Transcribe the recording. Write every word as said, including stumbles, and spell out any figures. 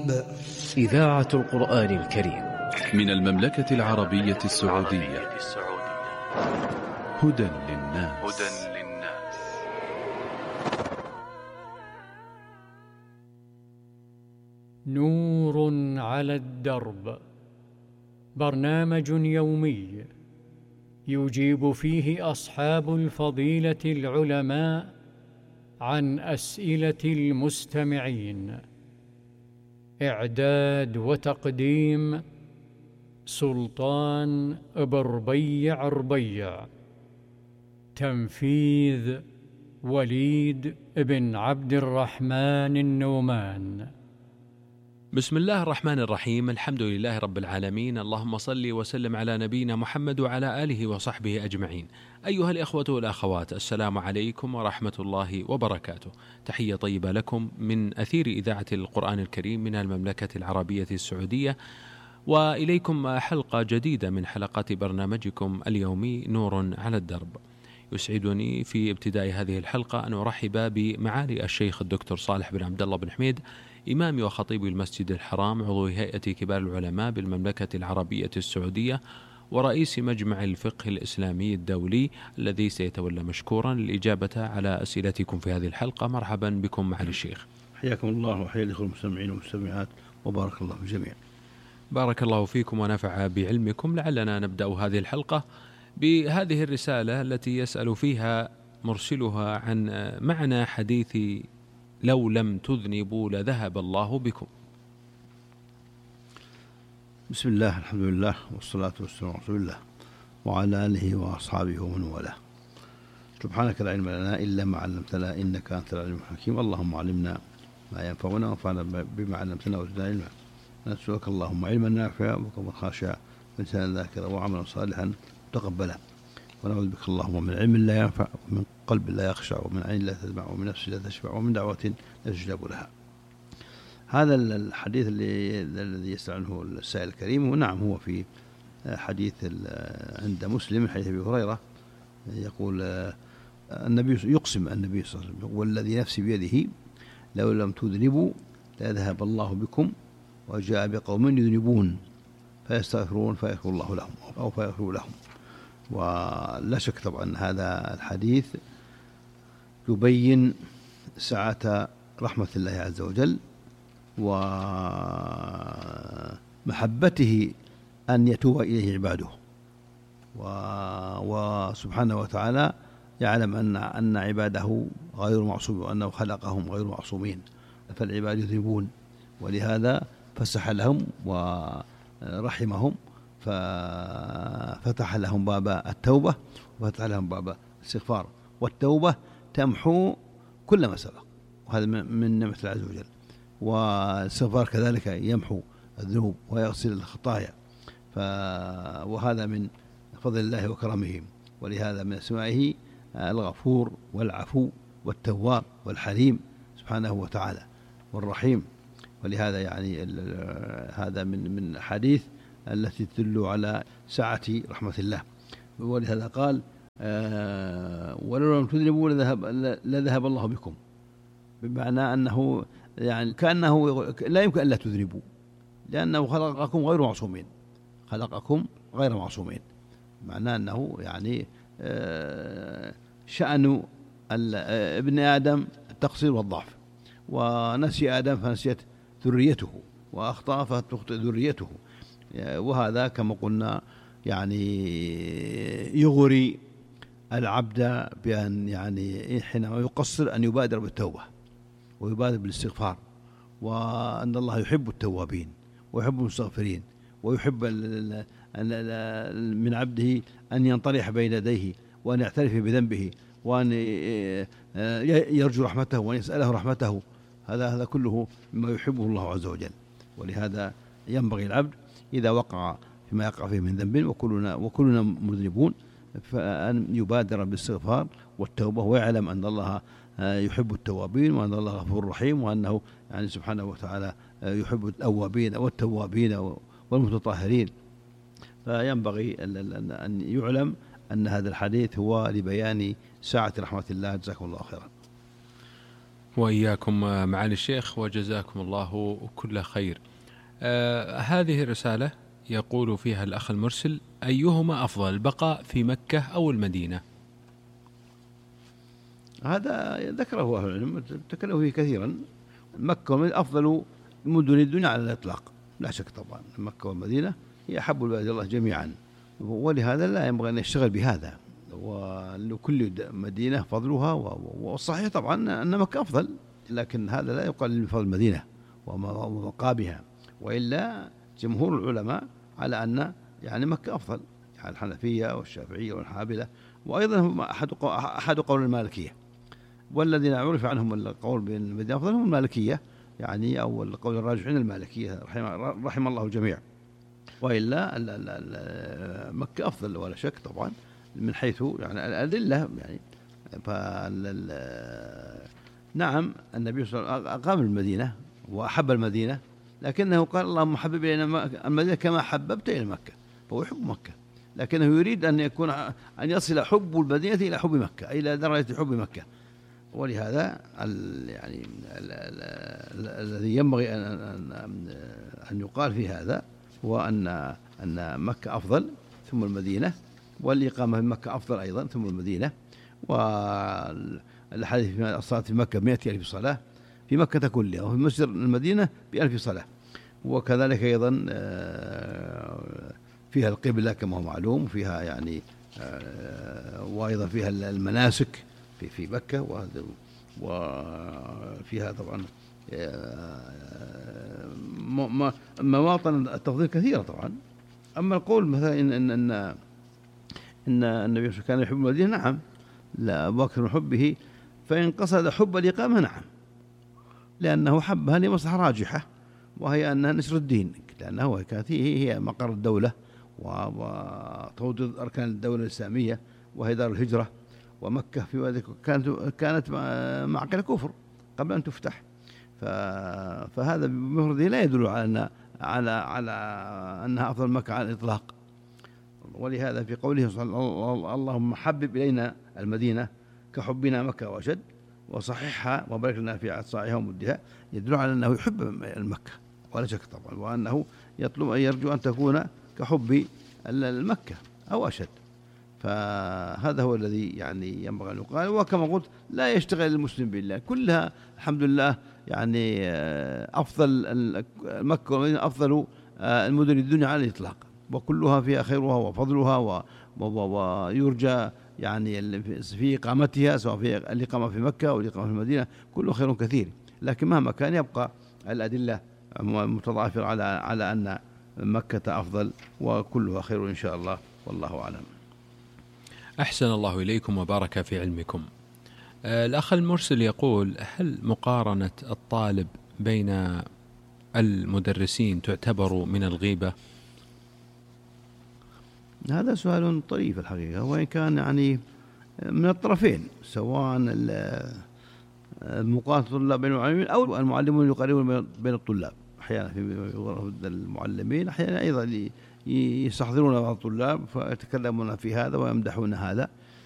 الدرب. إذاعة القرآن الكريم من المملكة العربية السعودية. هدى للناس. نور على الدرب، برنامج يومي يجيب فيه أصحاب الفضيلة العلماء عن أسئلة المستمعين. إعداد وتقديم سلطان بربيع ربيع. تنفيذ وليد بن عبد الرحمن النومان. بسم الله الرحمن الرحيم. الحمد لله رب العالمين، اللهم صل وسلم على نبينا محمد وعلى آله وصحبه أجمعين. أيها الإخوة والأخوات، السلام عليكم ورحمة الله وبركاته. تحية طيبة لكم من أثير إذاعة القرآن الكريم من المملكة العربية السعودية، وإليكم حلقة جديدة من حلقات برنامجكم اليومي نور على الدرب. يسعدني في ابتداء هذه الحلقة أن أرحب بمعالي الشيخ الدكتور صالح بن عبد الله بن حميد، إمام وخطيب المسجد الحرام، عضو هيئة كبار العلماء بالمملكة العربية السعودية، ورئيس مجمع الفقه الإسلامي الدولي، الذي سيتولى مشكورا الإجابة على أسئلتكم في هذه الحلقة. مرحبا بكم معالي الشيخ. حياكم الله وحيا الإخوة المستمعين والمستمعات، وبارك الله في الجميع. بارك الله فيكم ونفع بعلمكم. لعلنا نبدأ هذه الحلقة بهذه الرسالة التي يسأل فيها مرسلها عن معنى حديث لو لم تذنبوا لذهب الله بكم. بسم الله، الحمد لله، والصلاة والسلام على رسول الله وعلى آله وأصحابه ومن والاه. سبحانك لا علم لنا إلا ما علمتنا إنك أنت العليم الحكيم. اللهم علمنا ما ينفعنا وانفعنا بما علمتنا وزدنا علما. نسألك اللهم علما نافعا وقلبا خاشعا ولسانا ذاكرا وعملا صالحا متقبلا، ونعوذ بك اللهم من علم لا ينفع ومن قلب لا يخشع ومن عين لا تدمع ومن نفس لا تشبع ومن دعوة لا يستجاب لها. هذا الحديث الذي يسأل عنه السائل الكريم، ونعم هو في حديث عند مسلم حديث أبي هريرة، يقول النبي يقسم النبي صلى الله عليه وسلم والذي نفسي بيده لو لم تذنبوا لذهب الله بكم وجاء بقوم يذنبون فيستغفرون فيغفر الله لهم أو فيغفر لهم. ولا شك طبعا هذا الحديث يبين سعة رحمة الله عز وجل ومحبته أن يتوب إليه عباده، وسبحانه وتعالى يعلم أن أن عباده غير معصومين وأنه خلقهم غير معصومين، فالعباد يذنبون، ولهذا فسح لهم ورحمهم ففتح لهم باب التوبة وفتح لهم باب الاستغفار، والتوبة تمحو كل ما سبق، وهذا من نعمة الله عز وجل. والاستغفار كذلك يمحو الذنوب ويغسل الخطايا، وهذا من فضل الله وكرمه. ولهذا من اسمائه الغفور والعفو والتواب والحليم سبحانه وتعالى والرحيم. ولهذا يعني هذا من من الحديث التي تدل على سعة رحمة الله. ولهذا قال آه ولو لم تذنبوا لذهب, لذهب الله بكم، بمعنى أنه يعني كأنه لا يمكن أن لا تذنبوا، لأنه خلقكم غير معصومين، خلقكم غير معصومين، معناه أنه يعني آه شأن ابن آدم التقصير والضعف، ونسي آدم فنسيت ذريته، وأخطأ فتخطئ ذريته. وهذا كما قلنا يعني يغري العبد بأن يعني حينما يقصر أن يبادر بالتوبة ويبادر بالاستغفار، وأن الله يحب التوابين ويحب المستغفرين، ويحب من عبده أن ينطرح بين يديه وأن يعترف بذنبه وأن يرجو رحمته وأن يسأله رحمته. هذا هذا كله مما يحبه الله عز وجل. ولهذا ينبغي العبد إذا وقع فيما يقع فيه من ذنب، وكلنا وكلنا مذنبون، فأن يبادر بالاستغفار والتوبة، ويعلم أن الله يحب التوابين وأن الله غفور رحيم، وأنه يعني سبحانه وتعالى يحب الأوابين والتوابين والمتطهرين. فينبغي أن يعلم أن هذا الحديث هو لبيان سعة رحمة الله. جزاكم الله خيرا. وإياكم معالي الشيخ وجزاكم الله كل خير. آه هذه رسالة يقول فيها الأخ المرسل: أيهما أفضل، البقاء في مكة أو المدينة؟ هذا ذكره أهل العلم تكلموا فيه كثيرا. مكة أفضل مدن الدنيا على الإطلاق لا شك طبعا. مكة والمدينة هي أحب البلاد الله جميعا، ولهذا لا ينبغي أن يشتغل بهذا، ولكل مدينة فضلها. والصحيح طبعا أن مكة أفضل، لكن هذا لا يقلل من فضل المدينة ومقامها، وإلا جمهور العلماء على أن يعني مكة أفضل، يعني الحنفية والشافعية والحنابلة، وأيضا أحد أحد قول المالكية، والذين عرف عنهم القول بأن المدينة أفضل هم المالكية، يعني أو القول الراجح عند المالكية رحم, رحم الله الجميع. وإلا مكة أفضل ولا شك طبعا من حيث يعني الأدلة. يعني نعم النبي صلى الله عليه وسلم أقام المدينة وأحب المدينة، لكنه قال: اللهم حبب إلينا المدينة كما حببت إلى مكة، فهو يحب مكة، لكنه يريد أن يكون أن يصل حب المدينة إلى حب مكة، إلى درجة حب مكة. ولهذا يعني الذي ينبغي أن أن أن يقال في هذا هو أن أن مكة أفضل ثم المدينة، والإقامة في مكة أفضل أيضا ثم المدينة. والحديث في الصلاة في مكة بمئة ألف صلاة في مكة كلها، وفي مسجد المدينة بألف صلاة. وكذلك أيضا فيها القبلة كما هو معلوم، فيها يعني وأيضا فيها المناسك في في مكة، وفيها طبعا مواطن التفضيل كثيرة طبعا. أما القول مثلا إن إن إن, إن النبي كان يحب المدينة، نعم، لا أبو بكر من حبه، فإن قصد حب الإقامة نعم، لأنه حبها لمصلحة راجحة، وهي أنها نشر الدين، لأنه كانت هي مقر الدولة وتوطيد أركان الدولة الإسلامية، وهي دار الهجرة. ومكة في وقت كانت كانت معقل كفر قبل أن تفتح، فهذا بمفرده لا يدل على أن على على أنها أفضل مكة على الإطلاق. ولهذا في قوله صلى الله: اللهم حبب إلينا المدينة كحبنا مكة وأشد، وصححها وبارك لنا في أصاعها ومدها، يدل على أنه يحب المكة ولا شك طبعا، وأنه يطلب أن يرجو أن تكون كحب المكة أو أشد. فهذا هو الذي يعني ينبغي أن يقال. وكما قلت لا يشتغل المسلم بالله، كلها الحمد لله يعني أفضل مكة والمدينة أفضل المدن الدنيا على الإطلاق، وكلها فيها خيرها وفضلها، ويرجى يعني في إقامتها، سواء في الإقامة في مكة أو الإقامة في المدينة، كله خير كثير. لكن مهما كان يبقى الأدلة متضافرة على على أن مكة أفضل وكلها خير إن شاء الله، والله أعلم. أحسن الله إليكم وبارك في علمكم. الأخ المرسل يقول: هل مقارنة الطالب بين المدرسين تعتبر من الغيبة؟ هذا سؤال طريف الحقيقة، وإن كان يعني من الطرفين، سواء مقارنة الطلاب بين المعلمين أو المعلمون يقارنون بين الطلاب. أحيانا في غرفة المعلمين أحيانا أيضا يستحضرون بعض الطلاب فيتكلمون في هذا ويمدحون هذا،